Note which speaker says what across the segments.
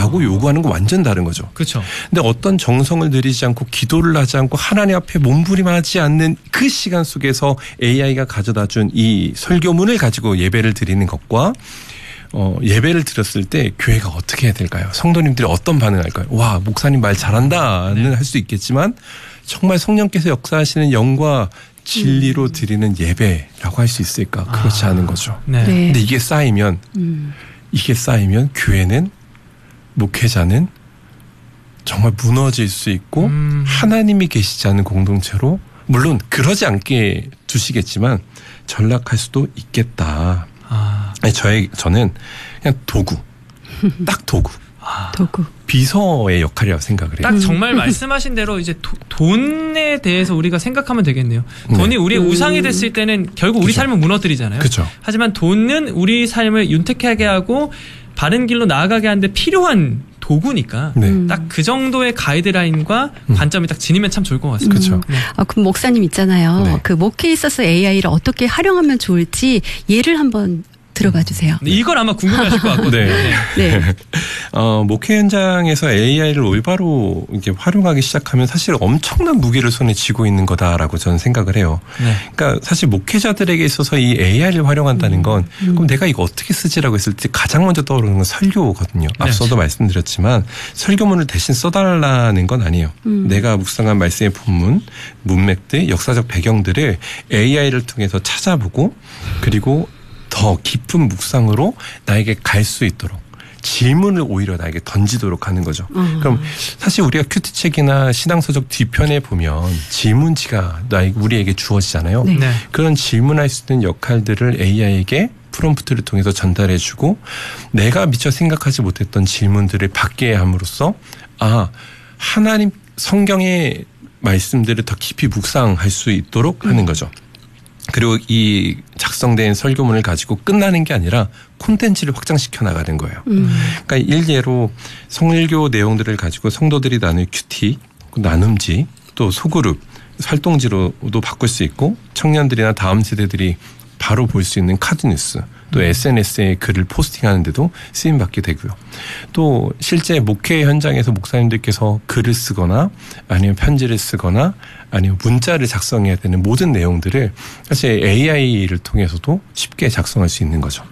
Speaker 1: 라고 요구하는 건 완전 다른 거죠.
Speaker 2: 그렇죠.
Speaker 1: 근데 어떤 정성을 들이지 않고 기도를 하지 않고 하나님 앞에 몸부림하지 않는 그 시간 속에서 AI가 가져다 준 이 설교문을 가지고 예배를 드리는 것과 예배를 드렸을 때 교회가 어떻게 해야 될까요? 성도님들이 어떤 반응을 할까요? 와, 목사님 말 잘한다는 할 수 있겠지만 정말 성령께서 역사하시는 영과 진리로 드리는 예배라고 할 수 있을까? 그렇지 않은 거죠.
Speaker 2: 네.
Speaker 1: 근데 이게 쌓이면 교회는 목회자는 정말 무너질 수 있고 하나님이 계시지 않은 공동체로 물론 그러지 않게 두시겠지만 전락할 수도 있겠다. 아니, 저는 그냥 도구. 딱 도구.
Speaker 3: 도구.
Speaker 1: 비서의 역할이라고 생각을 해요.
Speaker 2: 딱 정말 말씀하신 대로 이제 돈에 대해서 우리가 생각하면 되겠네요. 돈이 우리의 우상이 됐을 때는 결국 우리
Speaker 1: 그쵸.
Speaker 2: 삶을 무너뜨리잖아요.
Speaker 1: 그쵸.
Speaker 2: 하지만 돈은 우리 삶을 윤택하게 하고 바른 길로 나아가게 하는데 필요한 도구니까
Speaker 1: 네.
Speaker 2: 딱 그 정도의 가이드라인과 관점이 딱 지니면 참 좋을 것 같습니다.
Speaker 1: 그렇죠.
Speaker 2: 네.
Speaker 3: 그럼 목사님 있잖아요.
Speaker 1: 네.
Speaker 3: 그 목회에 있어서 AI를 어떻게 활용하면 좋을지 예를 한번 들어봐 주세요.
Speaker 2: 이걸 아마 궁금해하실 것 같거든요.
Speaker 1: 네.
Speaker 3: 네.
Speaker 1: 목회 현장에서 AI를 올바로 이렇게 활용하기 시작하면 사실 엄청난 무게를 손에 쥐고 있는 거다라고 저는 생각을 해요.
Speaker 2: 네.
Speaker 1: 그러니까 사실 목회자들에게 있어서 이 AI를 활용한다는 건 그럼 내가 이거 어떻게 쓰지라고 했을 때 가장 먼저 떠오르는 건 설교거든요. 앞서도 말씀드렸지만 설교문을 대신 써달라는 건 아니에요. 내가 묵상한 말씀의 본문, 문맥들, 역사적 배경들을 AI를 통해서 찾아보고 그리고 더 깊은 묵상으로 나에게 갈 수 있도록 질문을 오히려 나에게 던지도록 하는 거죠. 그럼 사실 우리가 큐티책이나 신앙서적 뒤편에 보면 질문지가 우리에게 주어지잖아요.
Speaker 3: 네.
Speaker 2: 네.
Speaker 1: 그런 질문할 수 있는 역할들을 AI에게 프롬프트를 통해서 전달해주고 내가 미처 생각하지 못했던 질문들을 받게 함으로써 하나님 성경의 말씀들을 더 깊이 묵상할 수 있도록 하는 거죠. 그리고 이 작성된 설교문을 가지고 끝나는 게 아니라 콘텐츠를 확장시켜 나가는 거예요. 그러니까 일례로 성일교 내용들을 가지고 성도들이 나눌 큐티, 나눔지, 또 소그룹, 활동지로도 바꿀 수 있고 청년들이나 다음 세대들이 바로 볼 수 있는 카드뉴스, 또 SNS에 글을 포스팅하는데도 쓰임받게 되고요. 또 실제 목회 현장에서 목사님들께서 글을 쓰거나 아니면 편지를 쓰거나 아니면 문자를 작성해야 되는 모든 내용들을 사실 AI를 통해서도 쉽게 작성할 수 있는 거죠.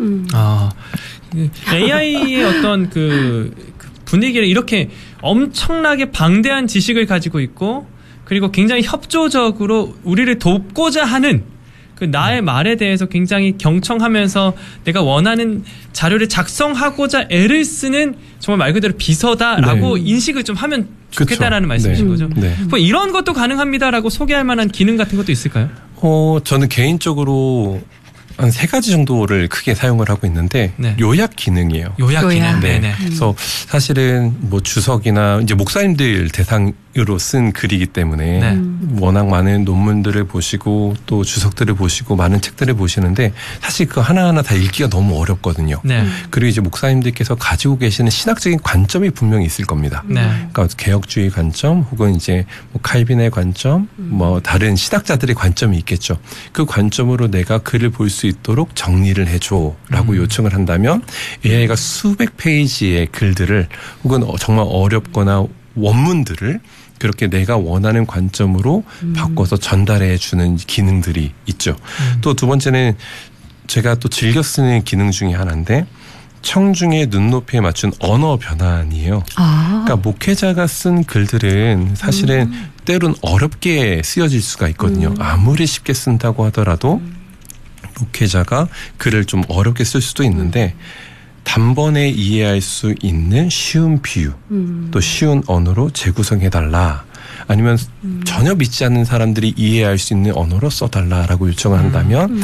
Speaker 2: AI의 어떤 그 분위기를 이렇게 엄청나게 방대한 지식을 가지고 있고 그리고 굉장히 협조적으로 우리를 돕고자 하는 그 나의 말에 대해서 굉장히 경청하면서 내가 원하는 자료를 작성하고자 애를 쓰는 정말 말 그대로 비서다라고 인식을 좀 하면 좋겠다라는 말씀이신 거죠. 뭐 이런 것도 가능합니다라고 소개할 만한 기능 같은 것도 있을까요?
Speaker 1: 저는 개인적으로 한 3가지 정도를 크게 사용을 하고 있는데 요약 기능이에요.
Speaker 2: 요약 기능.
Speaker 1: 네. 그래서 사실은 뭐 주석이나 이제 목사님들 대상으로 쓴 글이기 때문에 워낙 많은 논문들을 보시고 또 주석들을 보시고 많은 책들을 보시는데 사실 그거 하나하나 다 읽기가 너무 어렵거든요. 그리고 이제 목사님들께서 가지고 계시는 신학적인 관점이 분명히 있을 겁니다. 그러니까 개혁주의 관점 혹은 이제 뭐 칼빈의 관점 뭐 다른 신학자들의 관점이 있겠죠. 그 관점으로 내가 글을 볼 수 있도록 정리를 해줘라고 요청을 한다면 AI가 수백 페이지의 글들을 혹은 정말 어렵거나 원문들을 그렇게 내가 원하는 관점으로 바꿔서 전달해 주는 기능들이 있죠. 또 두 번째는 제가 또 즐겨 쓰는 기능 중에 하나인데 청중의 눈높이에 맞춘 언어 변환이에요. 그러니까 목회자가 쓴 글들은 사실은 때론 어렵게 쓰여질 수가 있거든요. 아무리 쉽게 쓴다고 하더라도 목회자가 글을 좀 어렵게 쓸 수도 있는데 단번에 이해할 수 있는 쉬운 비유 또 쉬운 언어로 재구성해달라 아니면 전혀 믿지 않는 사람들이 이해할 수 있는 언어로 써달라라고 요청을 한다면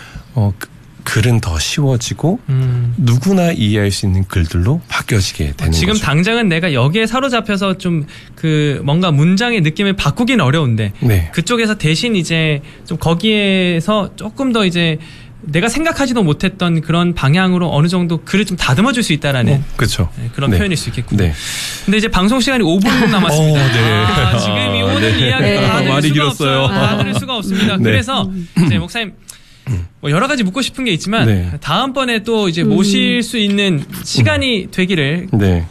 Speaker 1: 글은 더 쉬워지고 누구나 이해할 수 있는 글들로 바뀌어지게 되는
Speaker 2: 지금
Speaker 1: 거죠.
Speaker 2: 당장은 내가 여기에 사로잡혀서 좀 그 뭔가 문장의 느낌을 바꾸긴 어려운데 그쪽에서 대신 이제 좀 거기에서 조금 더 이제 내가 생각하지도 못했던 그런 방향으로 어느 정도 글을 좀 다듬어 줄 수 있다라는
Speaker 1: 그렇죠.
Speaker 2: 그런 표현일 수 있겠군요. 근데 이제 방송 시간이 5분 남았습니다. 지금 이 오늘 이야기 다 들을 수가 없어요. 다 들을 수가 없습니다. 그래서 이제 목사님 뭐 여러 가지 묻고 싶은 게 있지만 다음번에 또 이제 모실 수 있는 시간이 되기를